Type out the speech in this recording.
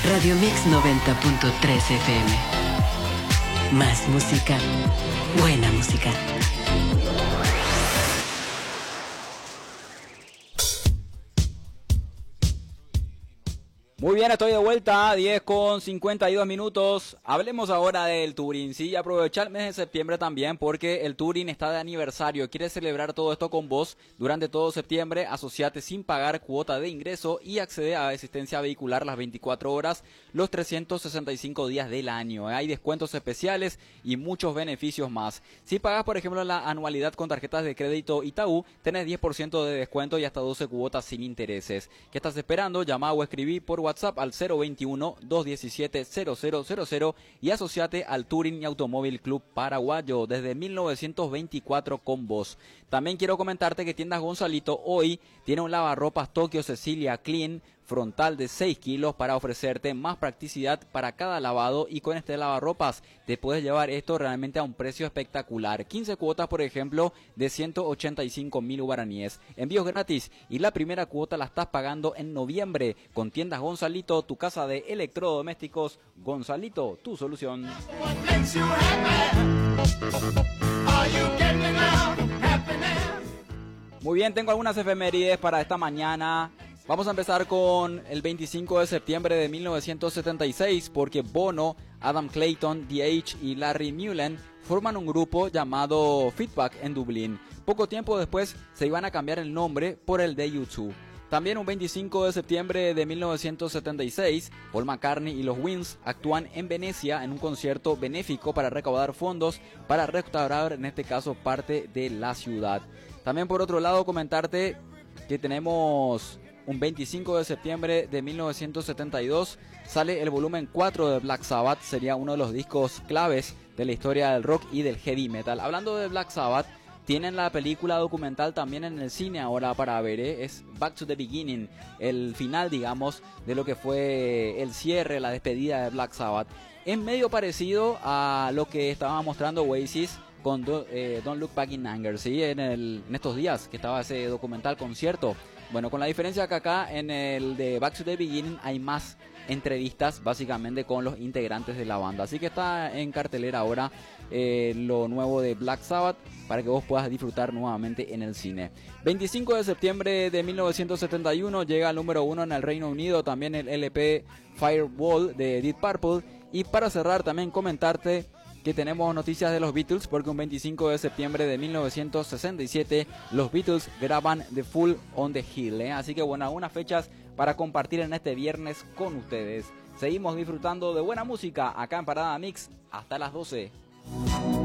Radio Mix 90.3 FM. Más música, buena música. Muy bien, estoy de vuelta, 10:52. Hablemos ahora del Touring. Sí, aprovecha el mes de septiembre también porque el Touring está de aniversario. Quiere celebrar todo esto con vos durante todo septiembre. Asociate sin pagar cuota de ingreso y accede a asistencia vehicular las 24 horas, los 365 días del año. Hay descuentos especiales y muchos beneficios más. Si pagas, por ejemplo, la anualidad con tarjetas de crédito Itaú, tenés 10% de descuento y hasta 12 cuotas sin intereses. ¿Qué estás esperando? Llama o escribí por WhatsApp al 021-217-0000 y asociate al Touring y Automóvil Club Paraguayo desde 1924 con vos. También quiero comentarte que Tiendas Gonzalito hoy tiene un lavarropas Tokio Cecilia Clean frontal de 6 kilos para ofrecerte más practicidad para cada lavado, y con este lavarropas te puedes llevar esto realmente a un precio espectacular. 15 cuotas, por ejemplo, de 185.000 guaraníes. Envíos gratis y la primera cuota la estás pagando en noviembre con Tiendas Gonzalito, tu casa de electrodomésticos. Gonzalito, tu solución. Muy bien, tengo algunas efemérides para esta mañana. Vamos a empezar con el 25 de septiembre de 1976, porque Bono, Adam Clayton, The Edge y Larry Mullen forman un grupo llamado Feedback en Dublín. Poco tiempo después se iban a cambiar el nombre por el de U2. También un 25 de septiembre de 1976, Paul McCartney y los Wings actúan en Venecia en un concierto benéfico para recaudar fondos para restaurar, en este caso, parte de la ciudad. También, por otro lado, comentarte que tenemos un 25 de septiembre de 1972, sale el volumen 4 de Black Sabbath. Sería uno de los discos claves de la historia del rock y del heavy metal. Hablando de Black Sabbath, tienen la película documental también en el cine ahora para ver, es Back to the Beginning, el final, digamos, de lo que fue el cierre, la despedida de Black Sabbath. Es medio parecido a lo que estaba mostrando Oasis con Don't Look Back in Anger, ¿sí? En estos días que estaba ese documental concierto. Bueno, con la diferencia que acá en el de Back to the Beginning hay más entrevistas básicamente con los integrantes de la banda. Así que está en cartelera ahora lo nuevo de Black Sabbath para que vos puedas disfrutar nuevamente en el cine. 25 de septiembre de 1971 llega al número 1 en el Reino Unido también el LP Firewall de Deep Purple. Y para cerrar también comentarte que tenemos noticias de los Beatles, porque un 25 de septiembre de 1967 los Beatles graban The Fool on the Hill, Así que bueno, algunas fechas para compartir en este viernes con ustedes. Seguimos disfrutando de buena música acá en Parada Mix hasta las 12.